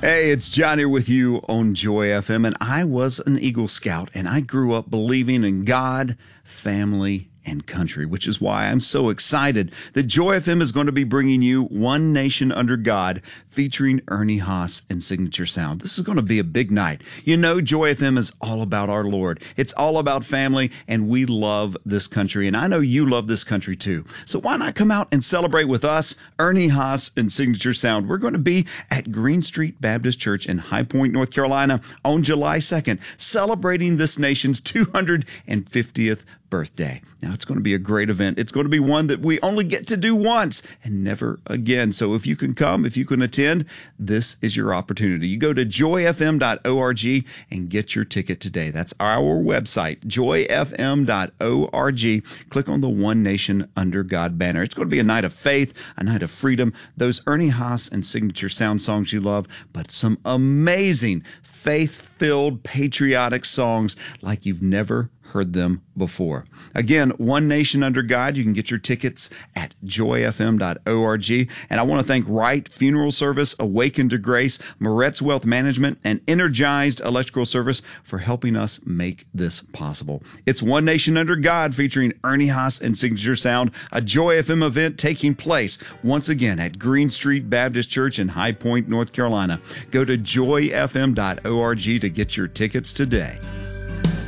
Hey, it's John here with you on Joy FM, and I was an Eagle Scout, and I grew up believing in God, family, and country, which is why I'm so excited that Joy FM is going to be bringing you One Nation Under God, featuring Ernie Haas and Signature Sound. This is going to be a big night. You know, Joy FM is all about our Lord. It's all about family, and we love this country, and I know you love this country too. So why not come out and celebrate with us, Ernie Haas and Signature Sound? We're going to be at Green Street Baptist Church in High Point, North Carolina on July 2nd, celebrating this nation's 250th birthday. Now, it's going to be a great event. It's going to be one that we only get to do once and never again. So if you can come, if you can attend, this is your opportunity. You go to joyfm.org and get your ticket today. That's our website, joyfm.org. Click on the One Nation Under God banner. It's going to be a night of faith, a night of freedom, those Ernie Haas and Signature Sound songs you love, but some amazing faith-filled patriotic songs like you've never heard them before. Again, One Nation Under God. You can get your tickets at joyfm.org. And I want to thank Wright Funeral Service, Awakened to Grace, Moretz Wealth Management, and Energized Electrical Service for helping us make this possible. It's One Nation Under God featuring Ernie Haas and Signature Sound, a Joy FM event taking place once again at Green Street Baptist Church in High Point, North Carolina. Go to joyfm.org to get your tickets today.